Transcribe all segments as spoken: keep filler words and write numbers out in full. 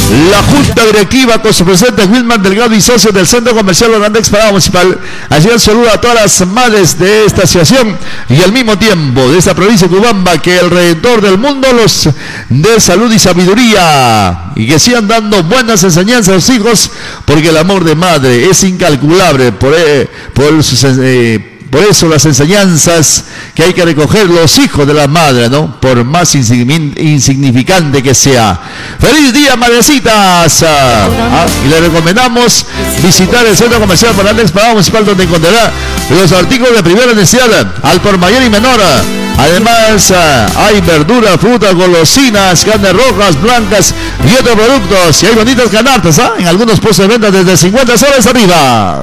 La Junta Directiva con su presidente Wilman Delgado y socios del Centro Comercial Orlando Exparado Municipal. Allí un saludo a todas las madres de esta asociación y al mismo tiempo de esta provincia de Cubamba, que el Redentor del mundo los dé salud y sabiduría y que sigan dando buenas enseñanzas a los hijos, porque el amor de madre es incalculable. Por, eh, por sus eh, Por eso las enseñanzas que hay que recoger los hijos de la madre, ¿no? Por más insignificante que sea. ¡Feliz día, madrecitas! Ah, y le recomendamos visitar el Centro Comercial Orlando Exparado Municipal, donde encontrará los artículos de primera necesidad, al por mayor y menor. Además, hay verdura, fruta, golosinas, carnes rojas, blancas y otros productos. Y hay bonitas canastas, ¿ah? En algunos puestos de venta desde cincuenta soles arriba.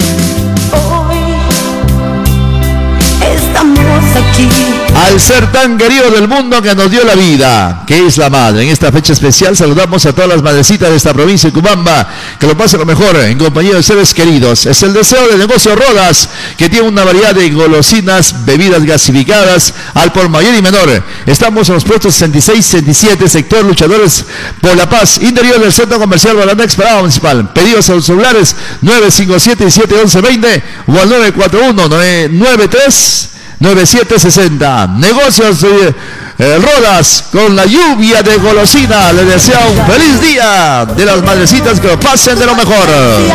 Aquí. Al ser tan querido del mundo que nos dio la vida, que es la madre, en esta fecha especial saludamos a todas las madrecitas de esta provincia de Cubamba, que lo pasen lo mejor en compañía de seres queridos. Es el deseo de Negocio Rodas, que tiene una variedad de golosinas, bebidas gasificadas al por mayor y menor. Estamos en los puestos sesenta y seis, sesenta y siete, sector Luchadores por la Paz, interior del Centro Comercial Orlando Exparado Municipal. Pedidos a los celulares nueve cinco siete, siete uno uno, dos cero o al nueve cuatro uno, nueve nueve tres, nueve siete sesenta. Negocios eh, eh, Rodas, con la lluvia de golosina. Les deseo un feliz día de las madrecitas, que lo pasen de lo mejor.